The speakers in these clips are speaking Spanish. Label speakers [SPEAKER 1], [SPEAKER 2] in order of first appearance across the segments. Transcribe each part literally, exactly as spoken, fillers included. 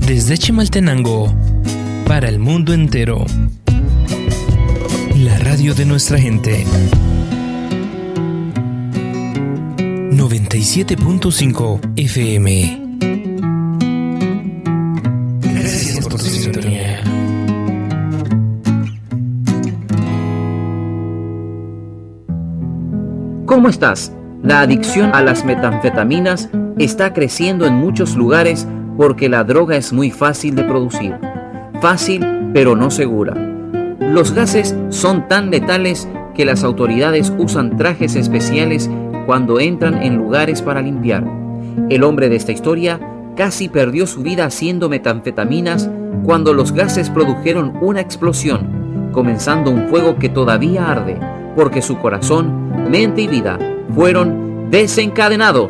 [SPEAKER 1] Desde Chimaltenango, para el mundo entero. La radio de nuestra gente. noventa y siete punto cinco F M. Gracias por tu sintonía.
[SPEAKER 2] ¿Cómo estás? La adicción a las metanfetaminas está creciendo en muchos lugares porque la droga es muy fácil de producir. Fácil, pero no segura. Los gases son tan letales que las autoridades usan trajes especiales cuando entran en lugares para limpiar. El hombre de esta historia casi perdió su vida haciendo metanfetaminas cuando los gases produjeron una explosión, comenzando un fuego que todavía arde, porque su corazón, mente y vida fueron desencadenados.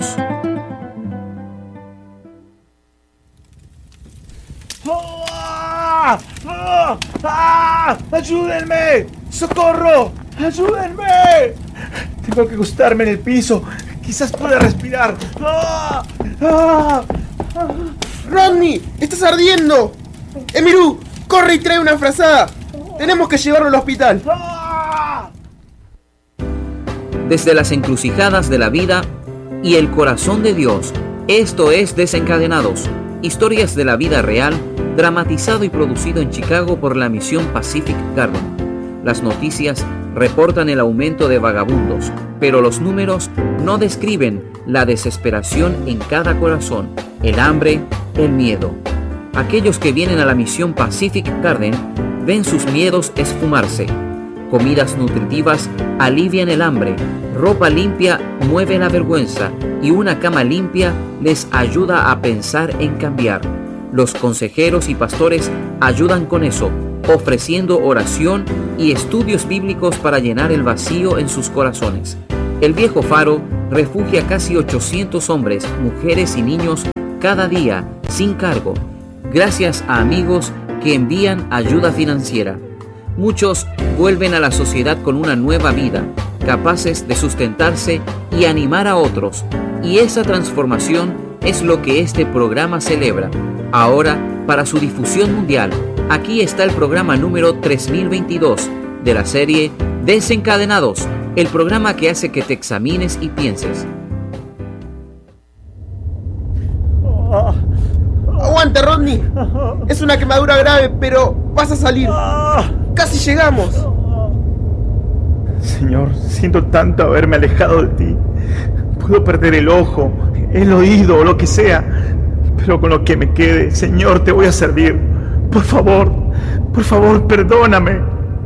[SPEAKER 3] ¡Ah! ¡Ah! ¡Ah! ¡Ayúdenme! ¡Socorro! ¡Ayúdenme! Tengo que acostarme en el piso. Quizás pueda respirar. ¡Ah! ¡Ah! ¡Ah!
[SPEAKER 4] ¡Rodney! ¡Estás ardiendo! ¡Emirú! ¡Corre y trae una frazada! ¡Tenemos que llevarlo al hospital!
[SPEAKER 3] ¡Ah!
[SPEAKER 2] Desde las encrucijadas de la vida y el corazón de Dios, esto es Desencadenados. Historias de la vida real, dramatizado y producido en Chicago por la misión Pacific Garden. Las noticias reportan el aumento de vagabundos, pero los números no describen la desesperación en cada corazón, el hambre, el miedo. Aquellos que vienen a la misión Pacific Garden ven sus miedos esfumarse. Comidas nutritivas alivian el hambre, ropa limpia mueve la vergüenza y una cama limpia les ayuda a pensar en cambiar. Los consejeros y pastores ayudan con eso, ofreciendo oración y estudios bíblicos para llenar el vacío en sus corazones. El viejo faro refugia casi ochocientos hombres, mujeres y niños cada día, sin cargo, gracias a amigos que envían ayuda financiera. Muchos vuelven a la sociedad con una nueva vida, capaces de sustentarse y animar a otros. Y esa transformación es lo que este programa celebra. Ahora, para su difusión mundial, aquí está el programa número tres mil veintidós de la serie Desencadenados, el programa que hace que te examines y pienses.
[SPEAKER 4] ¡Aguanta, Rodney! Es una quemadura grave, pero vas a salir. ¡Casi llegamos!
[SPEAKER 3] Señor, siento tanto haberme alejado de ti. Puedo perder el ojo, el oído o lo que sea, pero con lo que me quede, Señor, te voy a servir. Por favor, por favor, perdóname.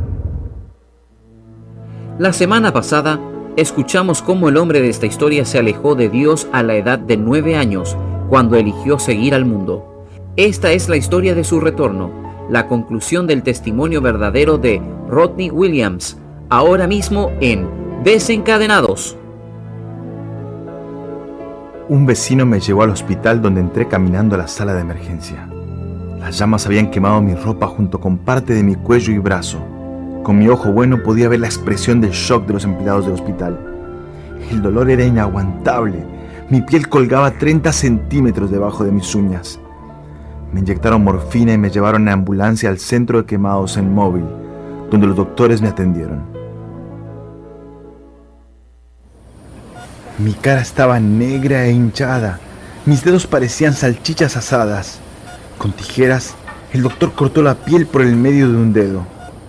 [SPEAKER 2] La semana pasada, escuchamos cómo el hombre de esta historia se alejó de Dios a la edad de nueve años, cuando eligió seguir al mundo. Esta es la historia de su retorno, la conclusión del testimonio verdadero de Rodney Williams, ahora mismo en Desencadenados.
[SPEAKER 5] Un vecino me llevó al hospital, donde entré caminando a la sala de emergencia. Las llamas habían quemado mi ropa junto con parte de mi cuello y brazo. Con mi ojo bueno podía ver la expresión del shock de los empleados del hospital. El dolor era inaguantable. Mi piel colgaba treinta centímetros debajo de mis uñas. Me inyectaron morfina y me llevaron en ambulancia al centro de quemados en Mobile, donde los doctores me atendieron. Mi cara estaba negra e hinchada. Mis dedos parecían salchichas asadas. Con tijeras, el doctor cortó la piel por el medio de un dedo.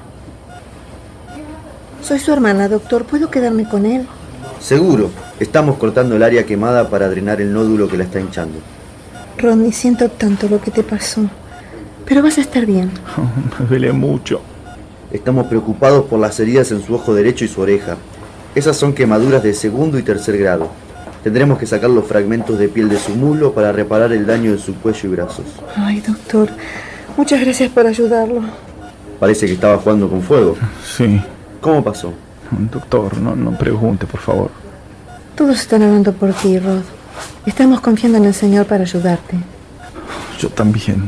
[SPEAKER 6] Soy su hermana, doctor. ¿Puedo quedarme con él?
[SPEAKER 7] Seguro. Estamos cortando el área quemada para drenar el nódulo que la está hinchando.
[SPEAKER 6] Rodney, siento tanto lo que te pasó. Pero vas a estar bien.
[SPEAKER 3] Oh, me duele mucho.
[SPEAKER 7] Estamos preocupados por las heridas en su ojo derecho y su oreja. Esas son quemaduras de segundo y tercer grado. Tendremos que sacar los fragmentos de piel de su muslo para reparar el daño de su cuello y brazos.
[SPEAKER 6] Ay, doctor, muchas gracias por ayudarlo.
[SPEAKER 7] Parece que estaba jugando con fuego.
[SPEAKER 3] Sí.
[SPEAKER 7] ¿Cómo pasó?
[SPEAKER 3] Doctor, no, no pregunte, por favor.
[SPEAKER 6] Todos están hablando por ti, Rod. Estamos confiando en el Señor para ayudarte.
[SPEAKER 3] Yo también.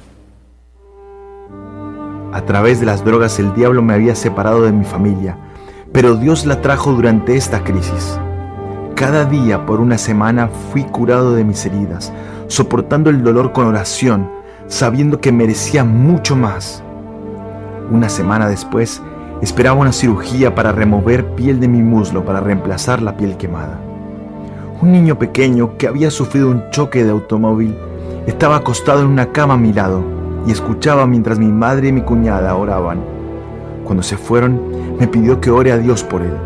[SPEAKER 5] A través de las drogas el diablo me había separado de mi familia, pero Dios la trajo durante esta crisis. Cada día por una semana fui curado de mis heridas, soportando el dolor con oración, sabiendo que merecía mucho más. Una semana después, esperaba una cirugía para remover piel de mi muslo para reemplazar la piel quemada. Un niño pequeño que había sufrido un choque de automóvil estaba acostado en una cama a mi lado y escuchaba mientras mi madre y mi cuñada oraban. Cuando se fueron, me pidió que ore a Dios por él.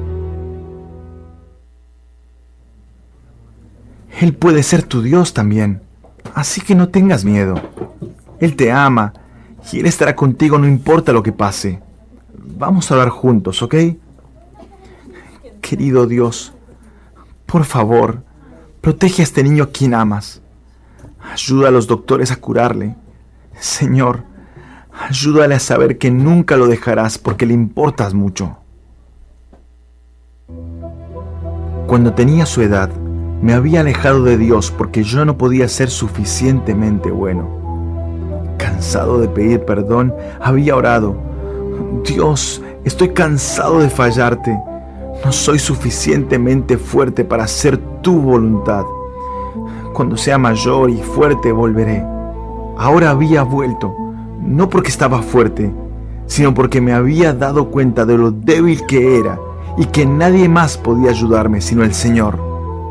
[SPEAKER 5] Él puede ser tu Dios también, así que no tengas miedo. Él te ama y Él estará contigo no importa lo que pase. Vamos a orar juntos, ¿ok? Querido Dios, por favor, protege a este niño a quien amas. Ayuda a los doctores a curarle. Señor, ayúdale a saber que nunca lo dejarás porque le importas mucho. Cuando tenía su edad, me había alejado de Dios porque yo no podía ser suficientemente bueno. Cansado de pedir perdón, había orado: Dios, estoy cansado de fallarte. No soy suficientemente fuerte para hacer tu voluntad. Cuando sea mayor y fuerte volveré. Ahora había vuelto, no porque estaba fuerte, sino porque me había dado cuenta de lo débil que era y que nadie más podía ayudarme sino el Señor.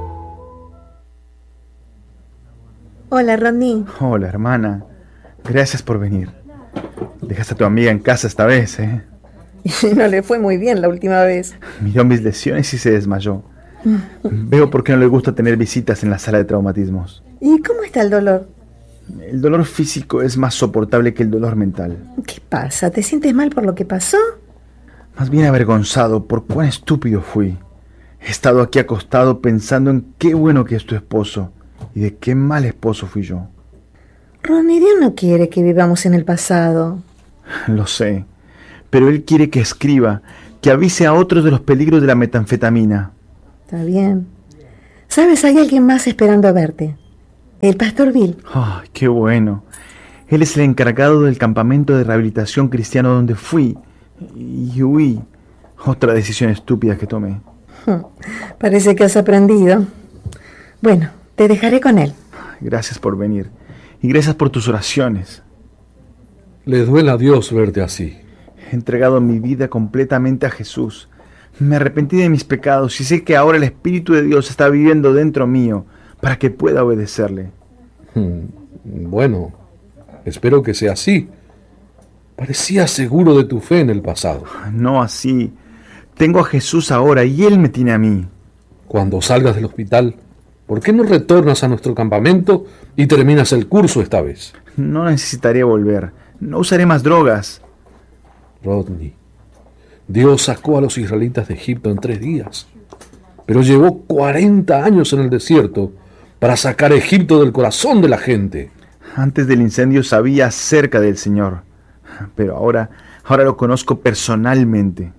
[SPEAKER 6] Hola, Rodney.
[SPEAKER 5] Hola, hermana. Gracias por venir. Dejaste a tu amiga en casa esta vez, ¿eh?
[SPEAKER 6] No le fue muy bien la última vez.
[SPEAKER 5] Miró mis lesiones y se desmayó. Veo por qué no le gusta tener visitas en la sala de traumatismos.
[SPEAKER 6] ¿Y cómo está el dolor?
[SPEAKER 5] El dolor físico es más soportable que el dolor mental.
[SPEAKER 6] ¿Qué pasa? ¿Te sientes mal por lo que pasó?
[SPEAKER 5] Más bien avergonzado por cuán estúpido fui. He estado aquí acostado pensando en qué bueno que es tu esposo y de qué mal esposo fui yo.
[SPEAKER 6] Rodney, Dios no quiere que vivamos en el pasado.
[SPEAKER 5] Lo sé, pero Él quiere que escriba, que avise a otros de los peligros de la metanfetamina.
[SPEAKER 6] Está bien. ¿Sabes? Hay alguien más esperando a verte. El pastor Bill.
[SPEAKER 5] ¡Ay, qué bueno! Él es el encargado del campamento de rehabilitación cristiano donde fui y huí. Otra decisión estúpida que tomé.
[SPEAKER 6] Parece que has aprendido. Bueno, te dejaré con él.
[SPEAKER 5] Gracias por venir. Y gracias por tus oraciones.
[SPEAKER 8] Le duele a Dios verte así.
[SPEAKER 5] He entregado mi vida completamente a Jesús. Me arrepentí de mis pecados y sé que ahora el Espíritu de Dios está viviendo dentro mío para que pueda obedecerle.
[SPEAKER 8] Bueno, espero que sea así. Parecías seguro de tu fe en el pasado.
[SPEAKER 5] No así. Tengo a Jesús ahora y Él me tiene a mí.
[SPEAKER 8] Cuando salgas del hospital, ¿por qué no retornas a nuestro campamento y terminas el curso esta vez?
[SPEAKER 5] No necesitaré volver. No usaré más drogas.
[SPEAKER 8] Rodney, Dios sacó a los israelitas de Egipto en tres días, pero llevó cuarenta años en el desierto para sacar a Egipto del corazón de la gente.
[SPEAKER 5] Antes del incendio sabía acerca del Señor, pero ahora, ahora lo conozco personalmente.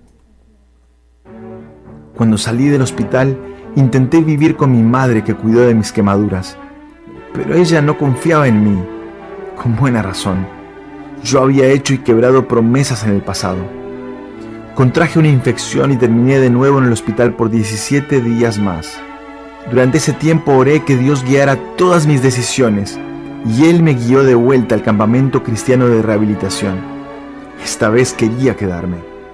[SPEAKER 5] Cuando salí del hospital, intenté vivir con mi madre que cuidó de mis quemaduras, pero ella no confiaba en mí, con buena razón. Yo había hecho y quebrado promesas en el pasado. Contraje una infección y terminé de nuevo en el hospital por diecisiete días más. Durante ese tiempo oré que Dios guiara todas mis decisiones y Él me guió de vuelta al campamento cristiano de rehabilitación. Esta vez quería quedarme.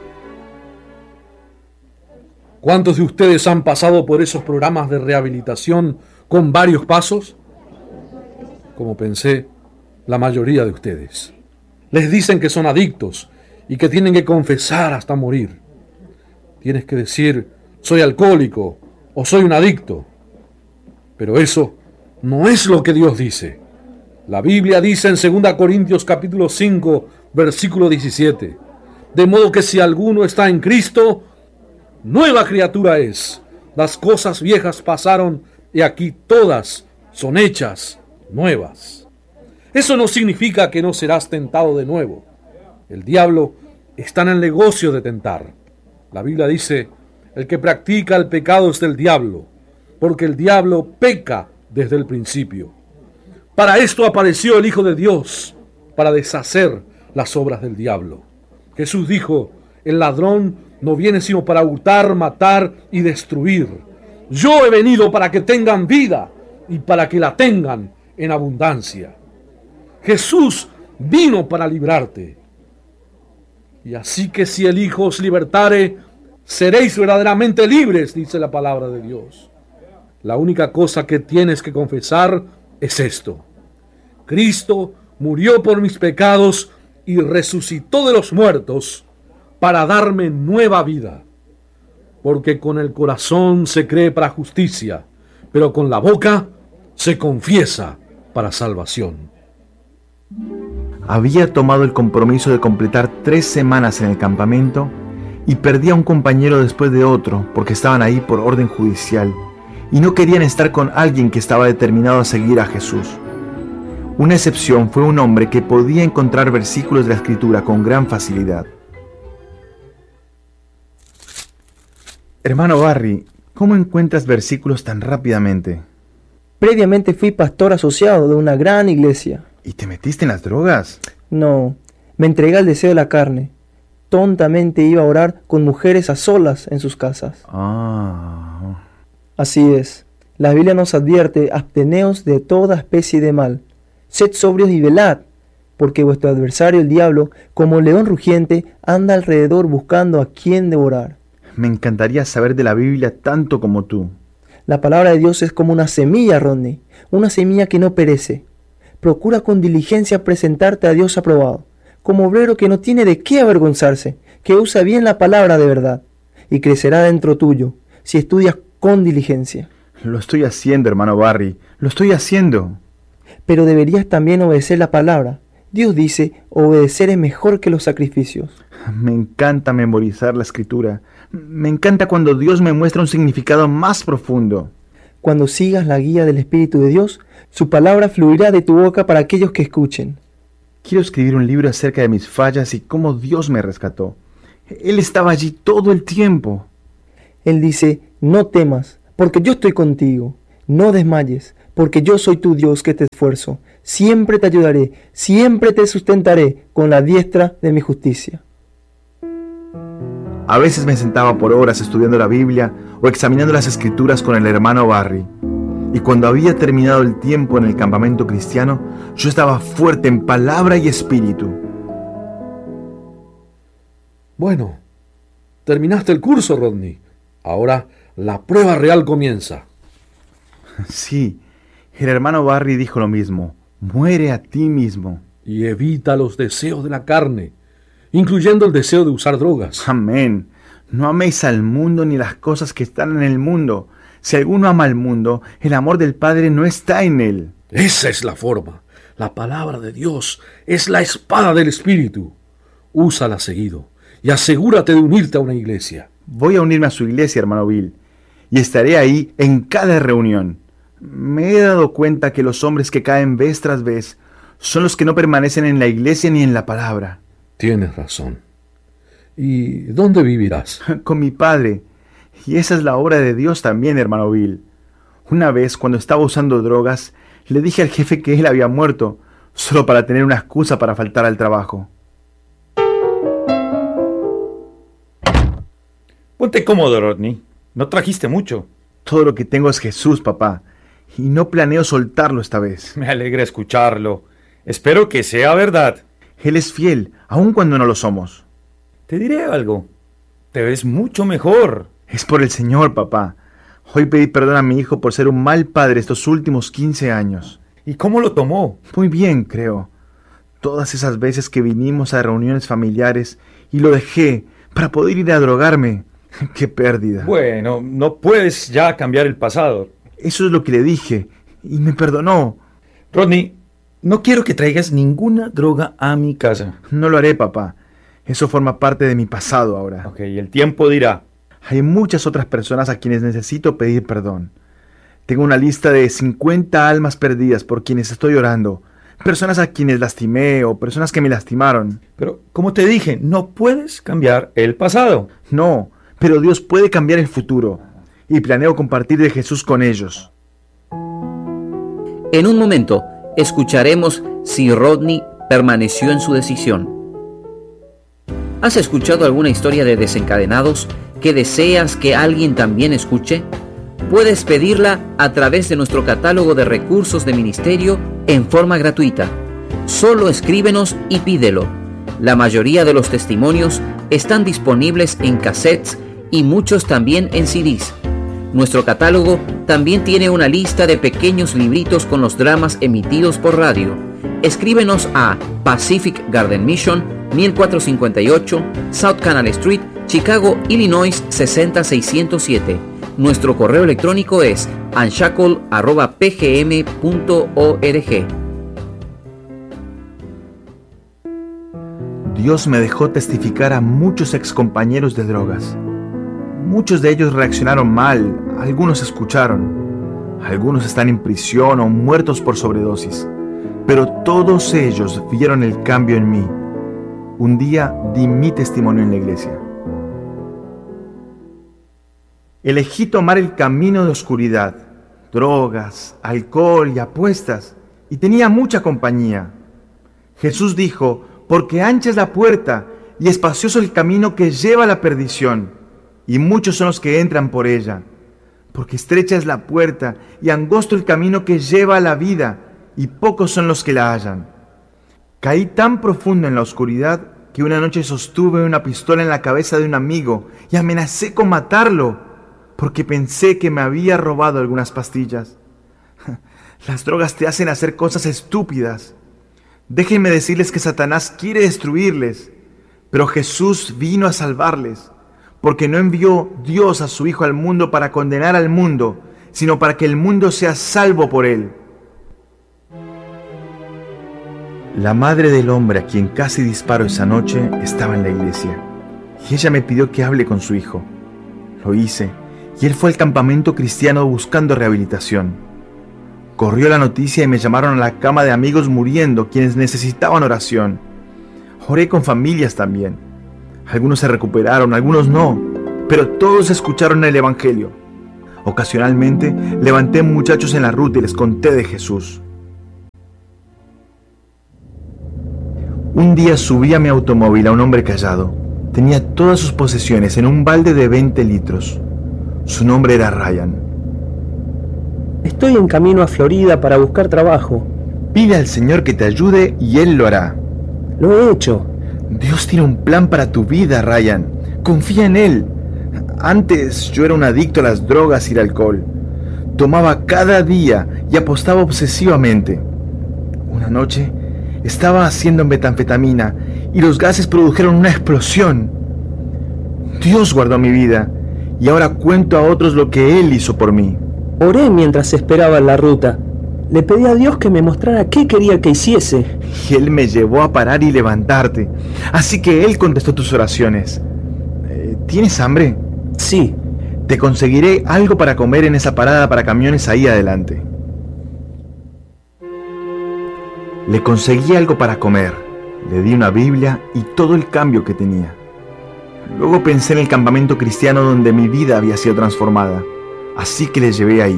[SPEAKER 8] ¿Cuántos de ustedes han pasado por esos programas de rehabilitación con varios pasos? Como pensé, la mayoría de ustedes. Les dicen que son adictos y que tienen que confesar hasta morir. Tienes que decir, soy alcohólico o soy un adicto. Pero eso no es lo que Dios dice. La Biblia dice en segunda Corintios capítulo cinco, versículo diecisiete, de modo que si alguno está en Cristo, nueva criatura es. Las cosas viejas pasaron y aquí todas son hechas nuevas. Eso no significa que no serás tentado de nuevo. El diablo está en el negocio de tentar. La Biblia dice, el que practica el pecado es del diablo, porque el diablo peca desde el principio. Para esto apareció el Hijo de Dios, para deshacer las obras del diablo. Jesús dijo, el ladrón no viene sino para hurtar, matar y destruir. Yo he venido para que tengan vida y para que la tengan en abundancia. Jesús vino para librarte. Y así que si el Hijo os libertare, seréis verdaderamente libres, dice la palabra de Dios. La única cosa que tienes que confesar es esto: Cristo murió por mis pecados y resucitó de los muertos para darme nueva vida. Porque con el corazón se cree para justicia, pero con la boca se confiesa para salvación.
[SPEAKER 5] Había tomado el compromiso de completar tres semanas en el campamento y perdí a un compañero después de otro porque estaban ahí por orden judicial y no querían estar con alguien que estaba determinado a seguir a Jesús. Una excepción fue un hombre que podía encontrar versículos de la Escritura con gran facilidad. Hermano Barry, ¿cómo encuentras versículos tan rápidamente?
[SPEAKER 9] Previamente fui pastor asociado de una gran iglesia.
[SPEAKER 5] ¿Y te metiste en las drogas?
[SPEAKER 9] No, me entregué al deseo de la carne. Tontamente iba a orar con mujeres a solas en sus casas.
[SPEAKER 5] Ah.
[SPEAKER 9] Así es. La Biblia nos advierte: absteneos de toda especie de mal. Sed sobrios y velad, porque vuestro adversario el diablo, como león rugiente, anda alrededor buscando a quien devorar.
[SPEAKER 5] Me encantaría saber de la Biblia tanto como tú.
[SPEAKER 9] La palabra de Dios es como una semilla, Rodney, una semilla que no perece. Procura con diligencia presentarte a Dios aprobado, como obrero que no tiene de qué avergonzarse, que usa bien la palabra de verdad, y crecerá dentro tuyo, si estudias con diligencia.
[SPEAKER 5] Lo estoy haciendo, hermano Barry, lo estoy haciendo.
[SPEAKER 9] Pero deberías también obedecer la palabra. Dios dice: obedecer es mejor que los sacrificios.
[SPEAKER 5] Me encanta memorizar la Escritura. Me encanta cuando Dios me muestra un significado más profundo.
[SPEAKER 9] Cuando sigas la guía del Espíritu de Dios, su palabra fluirá de tu boca para aquellos que escuchen.
[SPEAKER 5] Quiero escribir un libro acerca de mis fallas y cómo Dios me rescató. Él estaba allí todo el tiempo.
[SPEAKER 9] Él dice: no temas, porque yo estoy contigo. No desmayes, porque yo soy tu Dios que te esfuerzo. Siempre te ayudaré, siempre te sustentaré con la diestra de mi justicia.
[SPEAKER 5] A veces me sentaba por horas estudiando la Biblia o examinando las Escrituras con el hermano Barry. Y cuando había terminado el tiempo en el campamento cristiano, yo estaba fuerte en palabra y espíritu.
[SPEAKER 8] Bueno, terminaste el curso, Rodney. Ahora la prueba real comienza.
[SPEAKER 5] Sí, el hermano Barry dijo lo mismo. Muere a ti mismo.
[SPEAKER 8] Y evita los deseos de la carne, incluyendo el deseo de usar drogas.
[SPEAKER 5] Amén. No améis al mundo ni las cosas que están en el mundo. Si alguno ama al mundo, el amor del Padre no está en él.
[SPEAKER 8] Esa es la forma. La palabra de Dios es la espada del Espíritu. Úsala seguido y asegúrate de unirte a una iglesia.
[SPEAKER 5] Voy a unirme a su iglesia, hermano Bill, y estaré ahí en cada reunión. Me he dado cuenta que los hombres que caen vez tras vez son los que no permanecen en la iglesia ni en la palabra.
[SPEAKER 8] Tienes razón. ¿Y dónde vivirás?
[SPEAKER 5] Con mi padre. Y esa es la obra de Dios también, hermano Bill. Una vez, cuando estaba usando drogas, le dije al jefe que él había muerto, solo para tener una excusa para faltar al trabajo.
[SPEAKER 10] Ponte cómodo, Rodney. No trajiste mucho.
[SPEAKER 5] Todo lo que tengo es Jesús, papá. Y no planeo soltarlo esta vez.
[SPEAKER 10] Me alegra escucharlo. Espero que sea verdad.
[SPEAKER 5] Él es fiel, aun cuando no lo somos.
[SPEAKER 10] Te diré algo. Te ves mucho mejor.
[SPEAKER 5] Es por el Señor, papá. Hoy pedí perdón a mi hijo por ser un mal padre estos últimos quince años.
[SPEAKER 10] ¿Y cómo lo tomó?
[SPEAKER 5] Muy bien, creo. Todas esas veces que vinimos a reuniones familiares y lo dejé para poder ir a drogarme. ¡Qué pérdida!
[SPEAKER 10] Bueno, no puedes ya cambiar el pasado.
[SPEAKER 5] Eso es lo que le dije, y me perdonó.
[SPEAKER 10] Rodney, no quiero que traigas ninguna droga a mi casa.
[SPEAKER 5] No lo haré, papá. Eso forma parte de mi pasado ahora.
[SPEAKER 10] Ok, el tiempo dirá.
[SPEAKER 5] Hay muchas otras personas a quienes necesito pedir perdón. Tengo una lista de cincuenta almas perdidas por quienes estoy orando. Personas a quienes lastimé o personas que me lastimaron.
[SPEAKER 10] Pero, como te dije, no puedes cambiar el pasado.
[SPEAKER 5] No, pero Dios puede cambiar el futuro. Y planeo compartir de Jesús con ellos.
[SPEAKER 2] En un momento, escucharemos si Rodney permaneció en su decisión. ¿Has escuchado alguna historia de desencadenados que deseas que alguien también escuche? Puedes pedirla a través de nuestro catálogo de recursos de ministerio en forma gratuita. Solo escríbenos y pídelo. La mayoría de los testimonios están disponibles en cassettes y muchos también en C Ds. Nuestro catálogo también tiene una lista de pequeños libritos con los dramas emitidos por radio. Escríbenos a Pacific Garden Mission, mil cuatrocientos cincuenta y ocho South Canal Street, Chicago, Illinois seis cero seis cero siete. Nuestro correo electrónico es unshackle arroba p g m punto org.
[SPEAKER 5] Dios me dejó testificar a muchos excompañeros de drogas. Muchos de ellos reaccionaron mal, algunos escucharon, algunos están en prisión o muertos por sobredosis, pero todos ellos vieron el cambio en mí. Un día di mi testimonio en la iglesia. Elegí tomar el camino de oscuridad, drogas, alcohol y apuestas, y tenía mucha compañía. Jesús dijo: porque ancha es la puerta y espacioso el camino que lleva a la perdición, y muchos son los que entran por ella. Porque estrecha es la puerta y angosto el camino que lleva a la vida, y pocos son los que la hallan. Caí tan profundo en la oscuridad que una noche sostuve una pistola en la cabeza de un amigo y amenacé con matarlo, porque pensé que me había robado algunas pastillas. Las drogas te hacen hacer cosas estúpidas. Déjenme decirles que Satanás quiere destruirles, pero Jesús vino a salvarles, porque no envió Dios a su Hijo al mundo para condenar al mundo, sino para que el mundo sea salvo por él. La madre del hombre a quien casi disparo esa noche estaba en la iglesia, y ella me pidió que hable con su hijo. Lo hice, y él fue al campamento cristiano buscando rehabilitación. Corrió la noticia y me llamaron a la cama de amigos muriendo, quienes necesitaban oración. Oré con familias también. Algunos se recuperaron, algunos no, pero todos escucharon el Evangelio. Ocasionalmente levanté muchachos en la ruta y les conté de Jesús. Un día subí a mi automóvil a un hombre callado. Tenía todas sus posesiones en un balde de veinte litros. Su nombre era Ryan.
[SPEAKER 9] Estoy en camino a Florida para buscar trabajo.
[SPEAKER 5] Pide al Señor que te ayude y Él lo hará.
[SPEAKER 9] Lo he hecho.
[SPEAKER 5] Dios tiene un plan para tu vida, Ryan. Confía en Él. Antes yo era un adicto a las drogas y al alcohol. Tomaba cada día y apostaba obsesivamente. Una noche estaba haciendo metanfetamina y los gases produjeron una explosión. Dios guardó mi vida y ahora cuento a otros lo que Él hizo por mí.
[SPEAKER 9] Oré mientras esperaba en la ruta. Le pedí a Dios que me mostrara qué quería que hiciese.
[SPEAKER 5] Y Él me llevó a parar y levantarte. Así que Él contestó tus oraciones. Eh, ¿Tienes hambre?
[SPEAKER 9] Sí.
[SPEAKER 5] Te conseguiré algo para comer en esa parada para camiones ahí adelante. Le conseguí algo para comer. Le di una Biblia y todo el cambio que tenía. Luego pensé en el campamento cristiano donde mi vida había sido transformada. Así que le llevé ahí.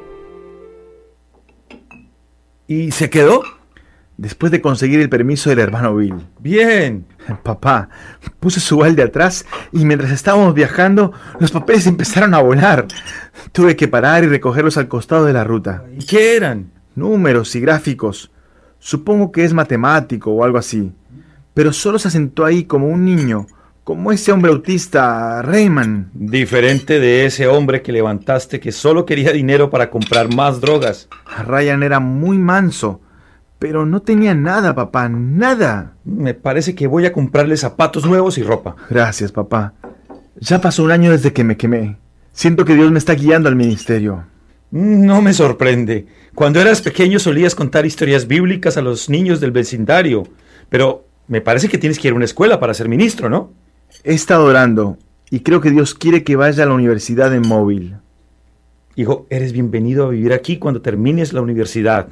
[SPEAKER 10] ¿Y se quedó?
[SPEAKER 5] Después de conseguir el permiso del hermano Bill.
[SPEAKER 10] Bien.
[SPEAKER 5] Papá, puse su balde atrás y mientras estábamos viajando, los papeles empezaron a volar. Tuve que parar y recogerlos al costado de la ruta.
[SPEAKER 10] ¿Y qué eran?
[SPEAKER 5] Números y gráficos. Supongo que es matemático o algo así. Pero solo se sentó ahí como un niño, como ese hombre autista, Rayman.
[SPEAKER 10] Diferente de ese hombre que levantaste que solo quería dinero para comprar más drogas.
[SPEAKER 5] Ryan era muy manso, pero no tenía nada, papá, nada.
[SPEAKER 10] Me parece que voy a comprarle zapatos nuevos y ropa.
[SPEAKER 5] Gracias, papá. Ya pasó un año desde que me quemé. Siento que Dios me está guiando al ministerio.
[SPEAKER 10] No me sorprende. Cuando eras pequeño solías contar historias bíblicas a los niños del vecindario, pero me parece que tienes que ir a una escuela para ser ministro, ¿no?
[SPEAKER 5] He estado orando y creo que Dios quiere que vaya a la universidad en Mobile.
[SPEAKER 10] Hijo, eres bienvenido a vivir aquí cuando termines la universidad.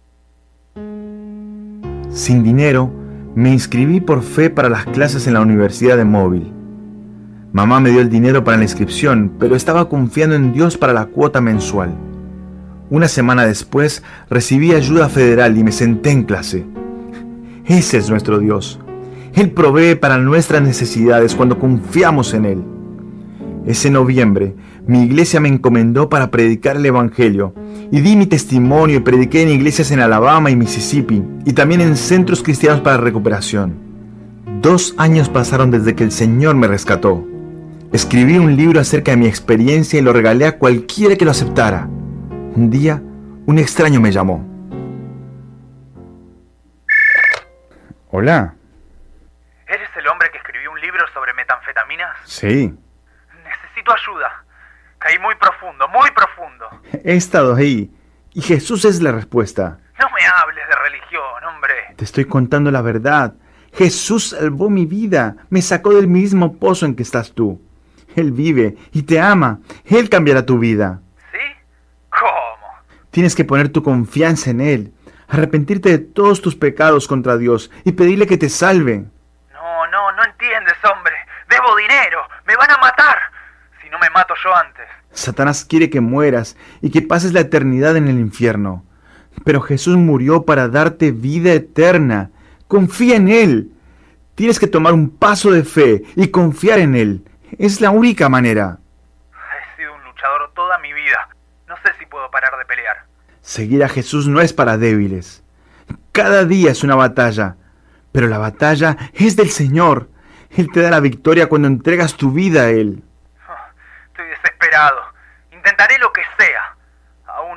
[SPEAKER 5] Sin dinero, me inscribí por fe para las clases en la universidad de Mobile. Mamá me dio el dinero para la inscripción, pero estaba confiando en Dios para la cuota mensual. Una semana después, recibí ayuda federal y me senté en clase. Ese es nuestro Dios. Él provee para nuestras necesidades cuando confiamos en Él. Ese noviembre Mi iglesia me encomendó para predicar el Evangelio y di mi testimonio y prediqué en iglesias en Alabama y Mississippi y también en centros cristianos para recuperación. Dos años pasaron desde que el Señor me rescató. Escribí un libro acerca de mi experiencia y lo regalé a cualquiera que lo aceptara. Un día, un extraño me llamó. Hola.
[SPEAKER 11] ¿Eres el hombre que escribió un libro sobre metanfetaminas?
[SPEAKER 5] Sí.
[SPEAKER 11] Necesito ayuda. Caí muy profundo, muy profundo.
[SPEAKER 5] He estado ahí y Jesús es la respuesta.
[SPEAKER 11] No me hables de religión, hombre.
[SPEAKER 5] Te estoy contando la verdad. Jesús salvó mi vida. Me sacó del mismo pozo en que estás tú. Él vive y te ama. Él cambiará tu vida.
[SPEAKER 11] ¿Sí? ¿Cómo?
[SPEAKER 5] Tienes que poner tu confianza en Él, arrepentirte de todos tus pecados contra Dios y pedirle que te salve.
[SPEAKER 11] No, no, no entiendes, hombre. Debo dinero. Me van a matar. Si no me mato yo antes.
[SPEAKER 5] Satanás quiere que mueras y que pases la eternidad en el infierno. Pero Jesús murió para darte vida eterna. Confía en Él. Tienes que tomar un paso de fe y confiar en Él. Es la única manera.
[SPEAKER 11] He sido un luchador toda mi vida. No sé si puedo parar de pelear.
[SPEAKER 5] Seguir a Jesús no es para débiles. Cada día es una batalla, pero la batalla es del Señor. Él te da la victoria cuando entregas tu vida a Él.
[SPEAKER 11] Estoy desesperado. Intentaré lo que sea. Aún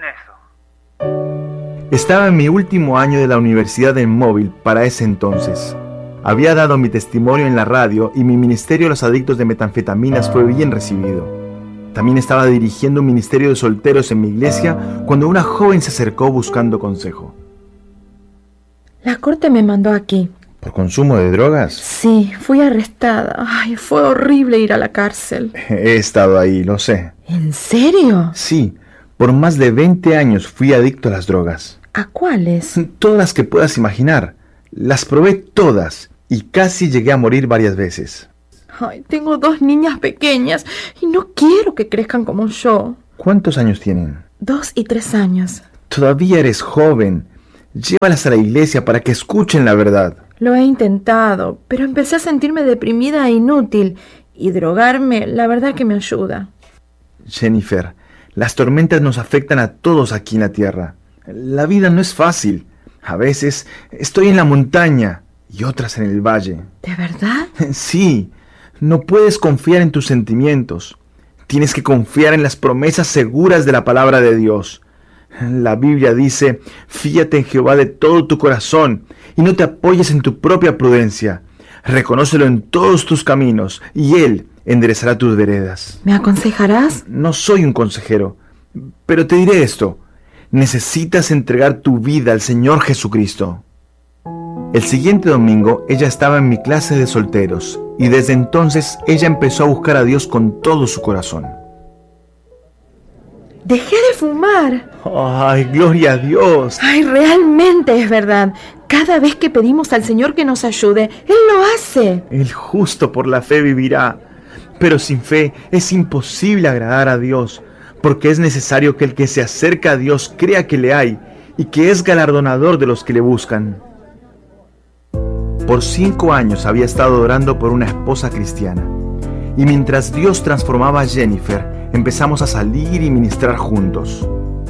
[SPEAKER 11] eso.
[SPEAKER 5] Estaba en mi último año de la universidad en Mobile para ese entonces. Había dado mi testimonio en la radio y mi ministerio a los adictos de metanfetaminas fue bien recibido. También estaba dirigiendo un ministerio de solteros en mi iglesia cuando una joven se acercó buscando consejo.
[SPEAKER 12] La corte me mandó aquí.
[SPEAKER 5] ¿Por consumo de drogas?
[SPEAKER 12] Sí, fui arrestada. Ay, fue horrible ir a la cárcel.
[SPEAKER 5] He estado ahí, lo sé.
[SPEAKER 12] ¿En serio?
[SPEAKER 5] Sí, por más de veinte años fui adicto a las drogas.
[SPEAKER 12] ¿A cuáles?
[SPEAKER 5] Todas las que puedas imaginar. Las probé todas y casi llegué a morir varias veces.
[SPEAKER 12] Ay, tengo dos niñas pequeñas y no quiero que crezcan como yo.
[SPEAKER 5] ¿Cuántos años tienen?
[SPEAKER 12] Dos y tres años.
[SPEAKER 5] Todavía eres joven. Llévalas a la iglesia para que escuchen la verdad.
[SPEAKER 12] Lo he intentado, pero empecé a sentirme deprimida e inútil. Y drogarme, la verdad que me ayuda.
[SPEAKER 5] Jennifer, las tormentas nos afectan a todos aquí en la tierra. La vida no es fácil. A veces estoy en la montaña y otras en el valle.
[SPEAKER 12] ¿De verdad?
[SPEAKER 5] Sí. No puedes confiar en tus sentimientos. Tienes que confiar en las promesas seguras de la palabra de Dios. La Biblia dice, fíate en Jehová de todo tu corazón y no te apoyes en tu propia prudencia. Reconócelo en todos tus caminos y Él enderezará tus veredas.
[SPEAKER 12] ¿Me aconsejarás?
[SPEAKER 5] No soy un consejero, pero te diré esto. Necesitas entregar tu vida al Señor Jesucristo. El siguiente domingo ella estaba en mi clase de solteros y desde entonces ella empezó a buscar a Dios con todo su corazón.
[SPEAKER 12] Dejé de fumar.
[SPEAKER 5] ¡Ay, gloria a Dios!
[SPEAKER 12] Ay, realmente es verdad. Cada vez que pedimos al Señor que nos ayude, Él lo hace.
[SPEAKER 5] El justo por la fe vivirá. Pero sin fe es imposible agradar a Dios, porque es necesario que el que se acerca a Dios crea que le hay y que es galardonador de los que le buscan. Por cinco años había estado orando por una esposa cristiana. Y mientras Dios transformaba a Jennifer, empezamos a salir y ministrar juntos.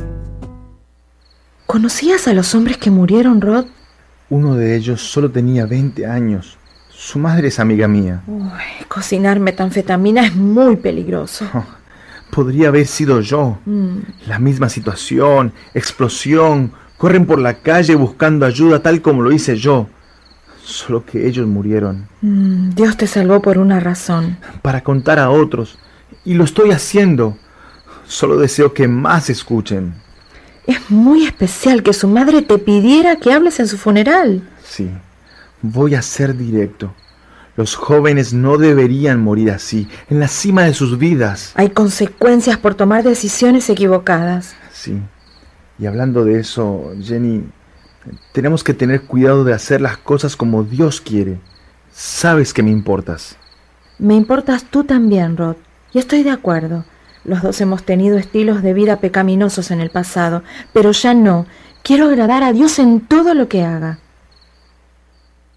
[SPEAKER 12] ¿Conocías a los hombres que murieron, Rod?
[SPEAKER 5] Uno de ellos solo tenía veinte años. Su madre es amiga mía.
[SPEAKER 12] Uy, cocinar metanfetamina es muy peligroso.
[SPEAKER 5] Oh, podría haber sido yo.
[SPEAKER 12] Mm.
[SPEAKER 5] La misma situación, explosión, corren por la calle buscando ayuda tal como lo hice yo. Solo que ellos murieron.
[SPEAKER 12] Mm, Dios te salvó por una razón.
[SPEAKER 5] Para contar a otros. Y lo estoy haciendo. Solo deseo que más escuchen.
[SPEAKER 12] Es muy especial que su madre te pidiera que hables en su funeral.
[SPEAKER 5] Sí, voy a ser directo. Los jóvenes no deberían morir así, en la cima de sus vidas.
[SPEAKER 12] Hay consecuencias por tomar decisiones equivocadas.
[SPEAKER 5] Sí. Y hablando de eso, Jenny, tenemos que tener cuidado de hacer las cosas como Dios quiere. Sabes que me importas.
[SPEAKER 12] Me importas tú también, Rod. Y estoy de acuerdo. Los dos hemos tenido estilos de vida pecaminosos en el pasado, pero ya no. Quiero agradar a Dios en todo lo que haga.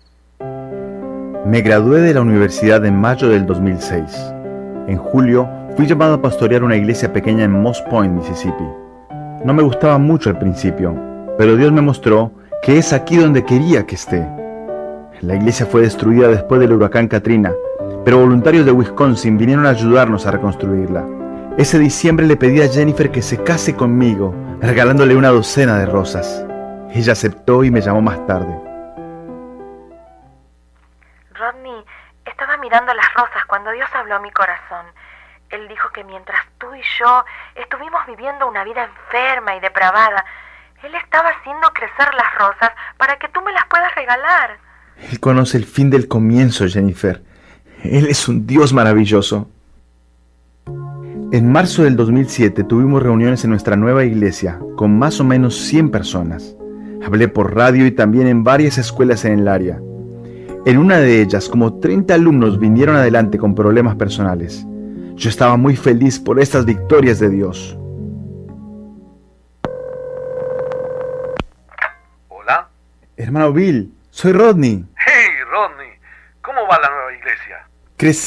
[SPEAKER 5] Me gradué de la universidad en mayo del dos mil seis. En julio Fui llamado a pastorear una iglesia pequeña en Moss Point, Mississippi. No me gustaba mucho al principio, pero Dios me mostró que es aquí donde quería que esté. La iglesia fue destruida después del huracán Katrina, pero voluntarios de Wisconsin vinieron a ayudarnos a reconstruirla. Ese diciembre le pedí a Jennifer que se case conmigo, regalándole una docena de rosas. Ella aceptó y me llamó más tarde.
[SPEAKER 12] Rodney, estaba mirando las rosas cuando Dios habló a mi corazón. Él dijo que mientras tú y yo estuvimos viviendo una vida enferma y depravada, Él estaba haciendo crecer las rosas para que tú me las puedas regalar.
[SPEAKER 5] Él conoce el fin del comienzo, Jennifer. Él es un Dios maravilloso. En marzo del dos mil siete tuvimos reuniones en nuestra nueva iglesia con más o menos cien personas. Hablé por radio y también en varias escuelas en el área. En una de ellas, como treinta alumnos vinieron adelante con problemas personales. Yo estaba muy feliz por estas victorias de Dios.
[SPEAKER 13] ¿Hola?
[SPEAKER 5] Hermano Bill, soy Rodney.
[SPEAKER 13] Hey, Rodney, ¿cómo va la nueva iglesia?
[SPEAKER 5] Crecí